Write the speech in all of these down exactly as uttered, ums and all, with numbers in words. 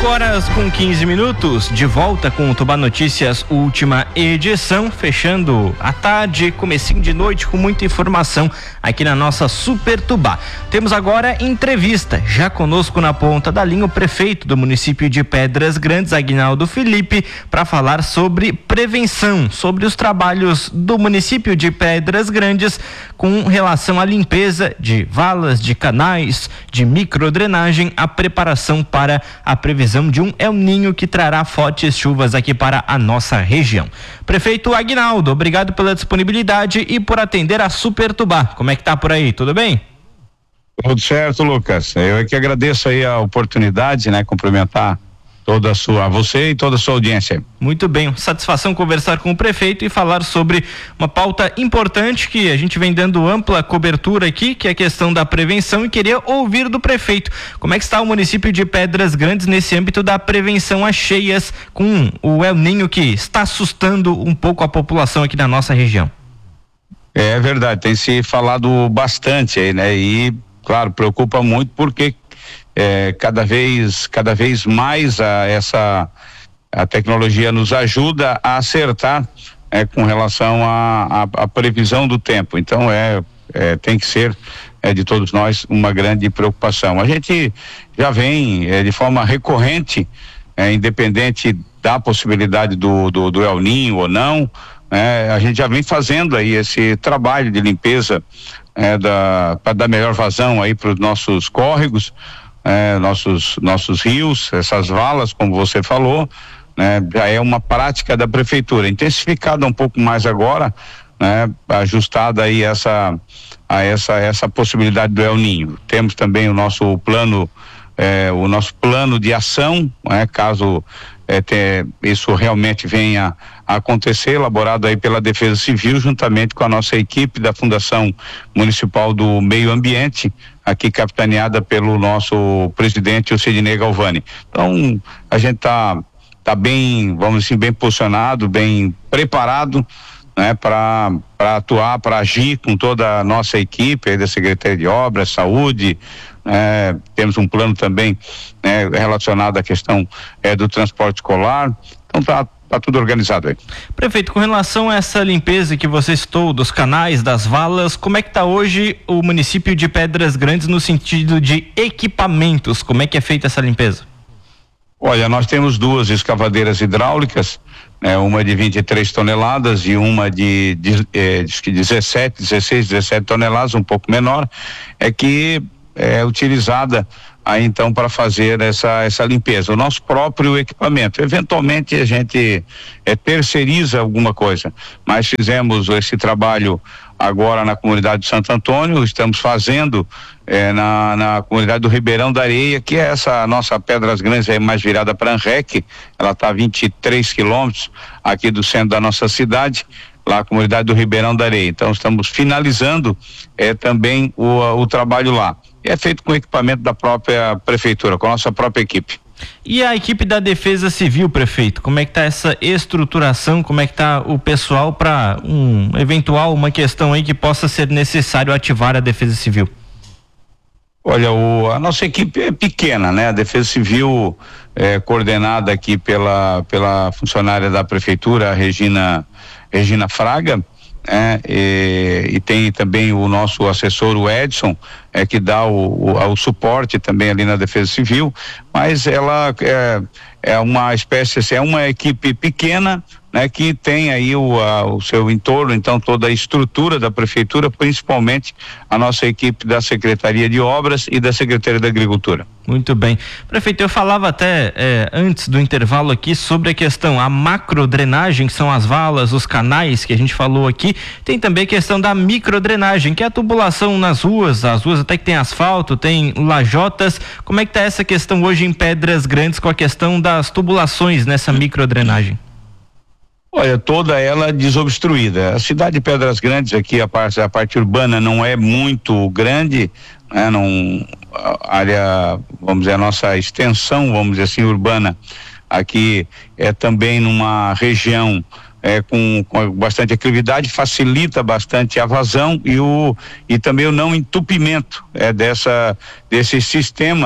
cinco horas com quinze minutos, de volta com o Tubá Notícias, última edição, fechando a tarde, comecinho de noite com muita informação aqui na nossa Super Tubá. Temos agora entrevista, já conosco na ponta da linha o prefeito do município de Pedras Grandes, Aguinaldo Felipe, para falar sobre prevenção, sobre os trabalhos do município de Pedras Grandes com relação à limpeza de valas, de canais, de microdrenagem, a preparação para a previsão de um El Ninho que trará fortes chuvas aqui para a nossa região. Prefeito Aguinaldo, obrigado pela disponibilidade e por atender a Super Tubá. Como é que tá por aí? Tudo bem? Tudo certo, Lucas. Eu é que agradeço aí a oportunidade, né? Cumprimentar toda a sua, você e toda a sua audiência. Muito bem, satisfação conversar com o prefeito e falar sobre uma pauta importante que a gente vem dando ampla cobertura aqui, que é a questão da prevenção, e queria ouvir do prefeito como é que está o município de Pedras Grandes nesse âmbito da prevenção às cheias com o El Ninho que está assustando um pouco a população aqui na nossa região. É verdade, tem se falado bastante aí, né? E, claro, preocupa muito porque É, cada vez cada vez mais a, essa a tecnologia nos ajuda a acertar é, com relação à a, a, a previsão do tempo. Então é, é tem que ser é, de todos nós uma grande preocupação. A gente já vem é, de forma recorrente, é, independente da possibilidade do, do, do El Ninho ou não, é, a gente já vem fazendo aí esse trabalho de limpeza é, da para dar melhor vazão aí para os nossos córregos. É, nossos nossos rios, essas valas, como você falou, né, já é uma prática da prefeitura, intensificada um pouco mais agora, né, ajustada aí essa a essa essa possibilidade do El Ninho. Temos também o nosso plano é, o nosso plano de ação, né, caso é, ter, isso realmente venha a acontecer, elaborado aí pela Defesa Civil, juntamente com a nossa equipe da Fundação Municipal do Meio Ambiente, aqui capitaneada pelo nosso presidente, o Sidney Galvani. Então, a gente tá, tá bem, vamos dizer, bem posicionado, bem preparado, né, para para atuar, para agir com toda a nossa equipe aí da Secretaria de Obras, Saúde, né, temos um plano também, né, relacionado à questão é, do transporte escolar. Então tá Tá tudo organizado aí. Prefeito, com relação a essa limpeza que você citou dos canais, das valas, como é que está hoje o município de Pedras Grandes no sentido de equipamentos? Como é que é feita essa limpeza? Olha, nós temos duas escavadeiras hidráulicas, né, uma de vinte e três toneladas e uma de, de, eh, de dezessete, dezesseis, dezessete toneladas, um pouco menor, é que é utilizada aí então para fazer essa essa limpeza, o nosso próprio equipamento. Eventualmente a gente é, terceiriza alguma coisa, mas fizemos esse trabalho agora na comunidade de Santo Antônio, estamos fazendo é, na, na comunidade do Ribeirão da Areia, que é essa nossa Pedras Grandes, é mais virada para Anrec, ela está a vinte e três quilômetros aqui do centro da nossa cidade, lá a comunidade do Ribeirão da Areia. Então estamos finalizando é, também o, o trabalho lá. É feito com equipamento da própria prefeitura, com a nossa própria equipe. E a equipe da Defesa Civil, prefeito, como é que está essa estruturação, como é que está o pessoal para um eventual, uma questão aí que possa ser necessário ativar a Defesa Civil? Olha, o, a nossa equipe é pequena, né? A Defesa Civil é coordenada aqui pela, pela funcionária da prefeitura, a Regina, Regina Fraga, É, e, e tem também o nosso assessor, o Edson, é, que dá o, o, o suporte também ali na Defesa Civil, mas ela é, é uma espécie, é uma equipe pequena, né, que tem aí o, a, o seu entorno, então toda a estrutura da prefeitura, principalmente a nossa equipe da Secretaria de Obras e da Secretaria da Agricultura. Muito bem. Prefeito, eu falava até é, antes do intervalo aqui sobre a questão, a macrodrenagem, que são as valas, os canais que a gente falou aqui, tem também a questão da microdrenagem, que é a tubulação nas ruas, as ruas até que tem asfalto, tem lajotas. Como é que está essa questão hoje em Pedras Grandes com a questão das tubulações nessa microdrenagem? Olha, toda ela desobstruída. A cidade de Pedras Grandes aqui, a parte, a parte urbana não é muito grande, né? Não, a área, vamos dizer, a nossa extensão, vamos dizer assim, urbana, aqui é também numa região é, com, com bastante actividade, facilita bastante a vazão e o e também o não entupimento é, dessa, desse sistema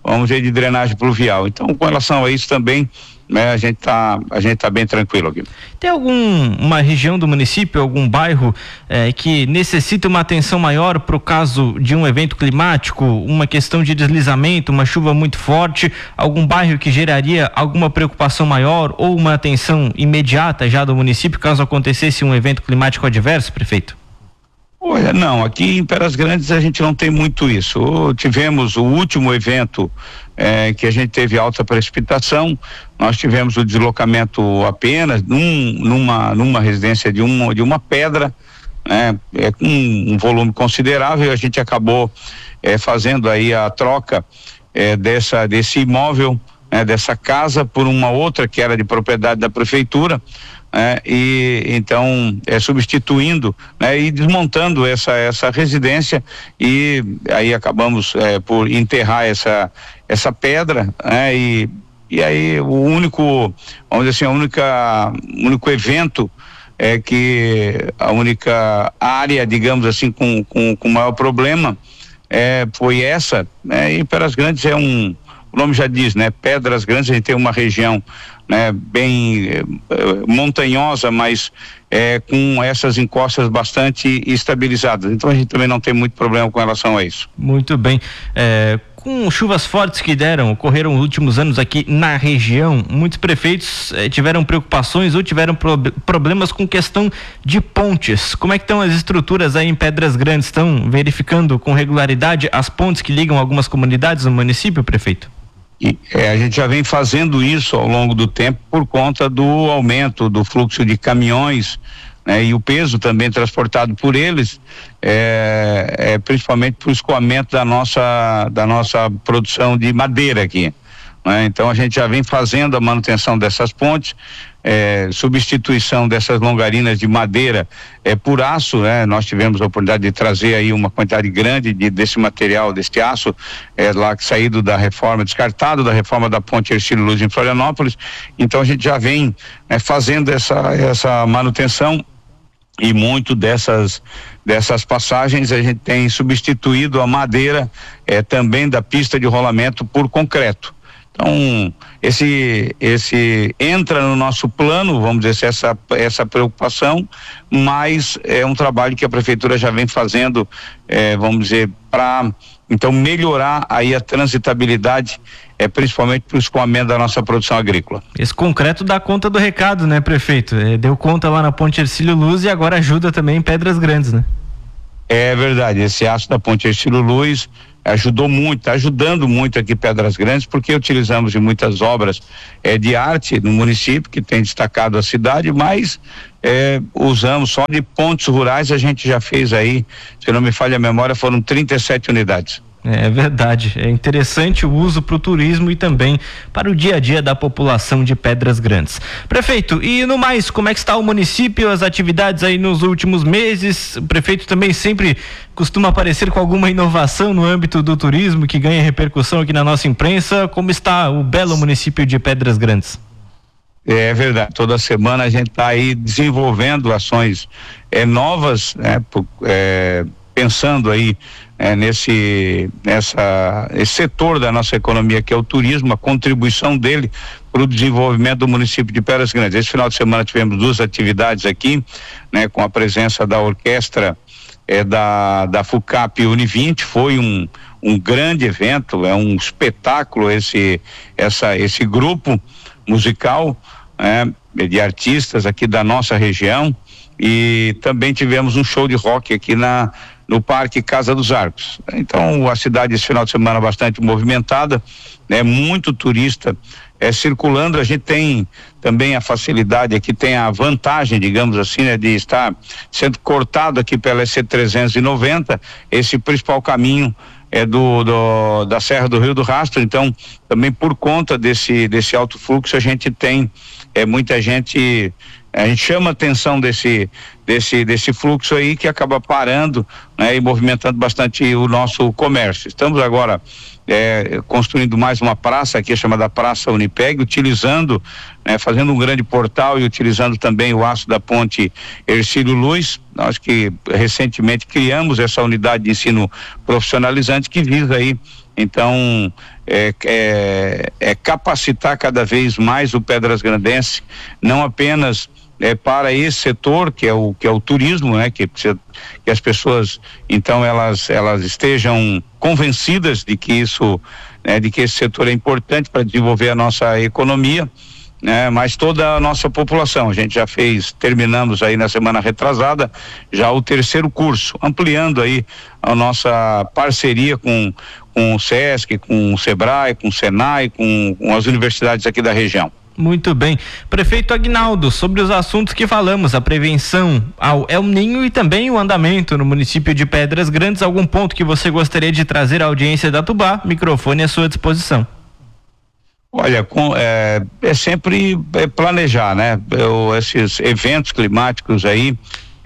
vamos dizer, de drenagem pluvial. Então, com relação a isso também, né, a gente tá, a gente tá bem tranquilo aqui. Tem alguma região do município, algum bairro eh, que necessita uma atenção maior para o caso de um evento climático, uma questão de deslizamento, uma chuva muito forte, algum bairro que geraria alguma preocupação maior ou uma atenção imediata já do município caso acontecesse um evento climático adverso, prefeito? Olha, não, aqui em Pedras Grandes a gente não tem muito isso. O, tivemos o último evento eh, que a gente teve alta precipitação, nós tivemos o deslocamento apenas num, numa, numa residência de uma, de uma pedra, né, é, com um volume considerável. A gente acabou eh, fazendo aí a troca eh, dessa, desse imóvel, né, dessa casa por uma outra que era de propriedade da prefeitura. É, e então é substituindo, né, e desmontando essa essa residência, e aí acabamos é, por enterrar essa essa pedra, né, e e aí o único, vamos dizer assim, a única único evento é que a única área, digamos assim, com com, com maior problema é, foi essa, né, e Pedras Grandes é um, o nome já diz, né, Pedras Grandes, a gente tem uma região, né, bem eh, montanhosa, mas eh, com essas encostas bastante estabilizadas. Então a gente também não tem muito problema com relação a isso. Muito bem. É, com chuvas fortes que deram, ocorreram nos últimos anos aqui na região, muitos prefeitos eh, tiveram preocupações ou tiveram pro, problemas com questão de pontes. Como é que estão as estruturas aí em Pedras Grandes? Estão verificando com regularidade as pontes que ligam algumas comunidades no município, prefeito? E, é, a gente já vem fazendo isso ao longo do tempo por conta do aumento do fluxo de caminhões, né, e o peso também transportado por eles, é, é, principalmente para o escoamento da nossa, da nossa produção de madeira aqui. Né? Então a gente já vem fazendo a manutenção dessas pontes, é, substituição dessas longarinas de madeira é, por aço, né? Nós tivemos a oportunidade de trazer aí uma quantidade grande de, desse material, deste aço, é, lá saído da reforma, descartado da reforma da ponte Hercílio Luz em Florianópolis. Então a gente já vem é, fazendo essa, essa manutenção, e muito dessas dessas passagens a gente tem substituído a madeira é, também da pista de rolamento por concreto. Então, esse, esse entra no nosso plano, vamos dizer, essa, essa preocupação, mas é um trabalho que a prefeitura já vem fazendo, é, vamos dizer, para então melhorar aí a transitabilidade, é, principalmente para o escoamento da nossa produção agrícola. Esse concreto dá conta do recado, né, prefeito? É, deu conta lá na ponte Hercílio Luz e agora ajuda também em Pedras Grandes, né? É verdade, esse aço da ponte Hercílio Luz ajudou muito, está ajudando muito aqui Pedras Grandes, porque utilizamos de muitas obras eh, de arte no município, que tem destacado a cidade, mas eh, usamos só de pontes rurais, a gente já fez aí, se não me falha a memória, foram trinta e sete unidades. É verdade, é interessante o uso para o turismo e também para o dia a dia da população de Pedras Grandes. Prefeito, e no mais, como é que está o município, as atividades aí nos últimos meses? O prefeito também sempre costuma aparecer com alguma inovação no âmbito do turismo que ganha repercussão aqui na nossa imprensa. Como está o belo município de Pedras Grandes? É verdade, toda semana a gente está aí desenvolvendo ações é, novas, né, por, é, pensando aí É, nesse nessa esse setor da nossa economia que é o turismo, a contribuição dele para o desenvolvimento do município de Pedras Grandes. Esse final de semana tivemos duas atividades aqui, né, com a presença da orquestra é, da da FUCAP Uni vinte. Foi um um grande evento, é um espetáculo esse essa esse grupo musical, é, de artistas aqui da nossa região, e também tivemos um show de rock aqui na no Parque Casa dos Arcos. Então a cidade esse final de semana bastante movimentada, né? Muito turista é, circulando. A gente tem também a facilidade aqui, tem a vantagem, digamos assim, né, de estar sendo cortado aqui pela S C trezentos e noventa, esse principal caminho é do, do da Serra do Rio do Rastro. Então também por conta desse desse alto fluxo a gente tem é muita gente, a gente chama a atenção desse desse desse fluxo aí que acaba parando, né, e movimentando bastante o nosso comércio. Estamos agora é, construindo mais uma praça aqui chamada Praça Unipeg, utilizando, né, fazendo um grande portal e utilizando também o aço da ponte Hercílio Luz. Nós que recentemente criamos essa unidade de ensino profissionalizante que visa aí Então, é, é, é capacitar cada vez mais o Pedras Grandense, não apenas é, para esse setor que é o que é o turismo, né? Que, precisa, que as pessoas, então, elas elas estejam convencidas de que isso, né, de que esse setor é importante para desenvolver a nossa economia, né? Mas toda a nossa população. A gente já fez, terminamos aí na semana retrasada, já o terceiro curso, ampliando aí a nossa parceria com, com o SESC, com o SEBRAE, com o SENAI, com, com as universidades aqui da região. Muito bem. Prefeito Aguinaldo, sobre os assuntos que falamos, a prevenção ao El Ninho e também o andamento no município de Pedras Grandes, algum ponto que você gostaria de trazer à audiência da Tubá? Microfone à sua disposição. Olha, com, é, é sempre é planejar, né? Eu, esses eventos climáticos aí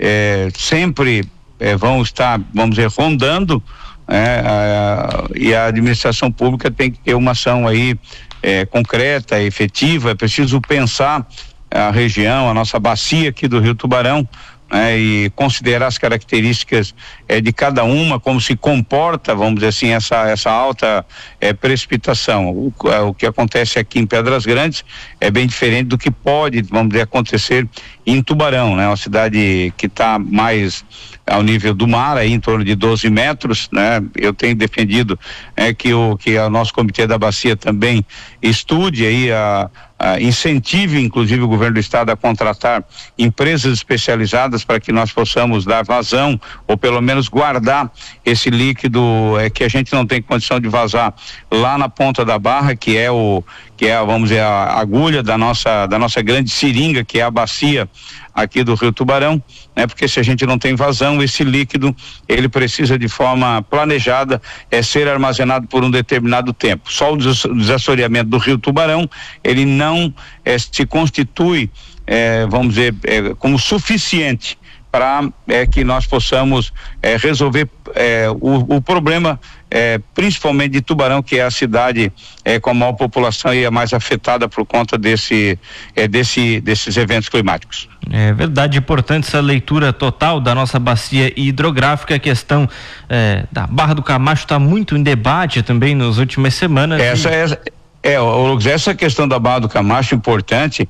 é, sempre é, vão estar, vamos dizer, rondando, é, a, e a administração pública tem que ter uma ação aí é, concreta, efetiva. É preciso pensar a região, a nossa bacia aqui do Rio Tubarão, né, e considerar as características eh, de cada uma, como se comporta, vamos dizer assim, essa essa alta eh, precipitação. O, eh, o que acontece aqui em Pedras Grandes é bem diferente do que pode, vamos dizer, acontecer em Tubarão, né? Uma cidade que está mais ao nível do mar, aí em torno de doze metros, né? Eu tenho defendido é, que o que o nosso comitê da bacia também estude aí a, a incentive, inclusive, o governo do estado a contratar empresas especializadas para que nós possamos dar vazão ou pelo menos guardar esse líquido é, que a gente não tem condição de vazar lá na ponta da barra, que é o que é, vamos dizer, a agulha da nossa da nossa grande seringa, que é a bacia aqui do Rio Tubarão, né? Porque se a gente não tem vazão, esse líquido, ele precisa de forma planejada é ser armazenado por um determinado tempo. Só o desassoreamento do Rio Tubarão, ele não é, se constitui, é, vamos dizer, é, como suficiente para é, que nós possamos é, resolver é, o, o problema é, principalmente de Tubarão, que é a cidade é, com a maior população e a mais afetada por conta desse, é, desse, desses eventos climáticos. É verdade, importante essa leitura total da nossa bacia hidrográfica. A questão é, da Barra do Camacho está muito em debate também nas últimas semanas. Essa e... é É, Lucas, essa questão da Barra do Camacho é importante,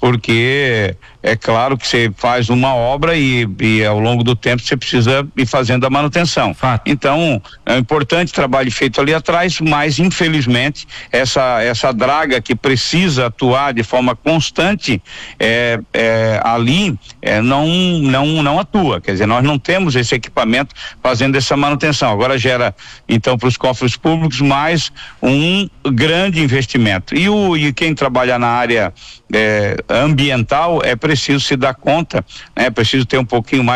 porque é claro que você faz uma obra e, e ao longo do tempo você precisa ir fazendo a manutenção. Fato. Então, é um importante trabalho feito ali atrás, mas infelizmente essa essa draga que precisa atuar de forma constante é, é, ali é, não, não, não atua. Quer dizer, nós não temos esse equipamento fazendo essa manutenção. Agora gera, então, para os cofres públicos mais um grande investimento. E, o, e quem trabalha na área é, ambiental é preciso se dar conta, é né, preciso ter um pouquinho mais